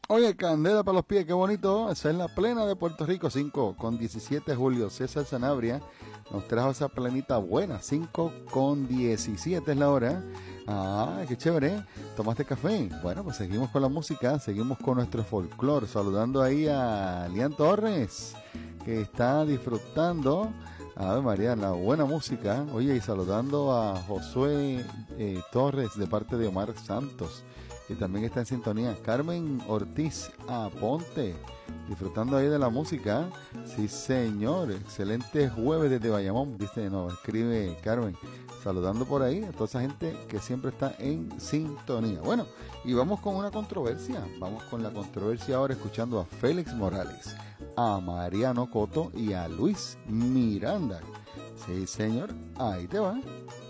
Oye, candela para los pies, qué bonito. Esa es la plena de Puerto Rico, 5:17. Julio César Sanabria nos trajo esa plenita buena, 5:17 es la hora. Ah, qué chévere. ¿Tomaste café? Bueno, pues seguimos con la música, seguimos con nuestro folclore. Saludando ahí a Lian Torres, que está disfrutando, a ver María, la buena música. Oye, y saludando a Josué Torres de parte de Omar Santos, que también está en sintonía. Carmen Ortiz Aponte, disfrutando ahí de la música. Sí, señor. Excelente jueves desde Bayamón, viste, no, escribe Carmen. Saludando por ahí a toda esa gente que siempre está en sintonía. Bueno, y vamos con una controversia. Vamos con la controversia ahora, escuchando a Félix Morales, a Mariano Cotto y a Luis Miranda. Sí, señor. Ahí te va.